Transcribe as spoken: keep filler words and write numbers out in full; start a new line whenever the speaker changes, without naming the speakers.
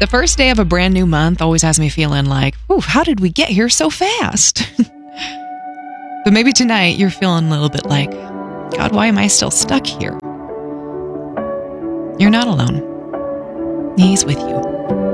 The first day of a brand new month always has me feeling like, ooh, how did we get here so fast? But maybe tonight you're feeling a little bit like, God, why am I still stuck here? You're not alone. He's with you.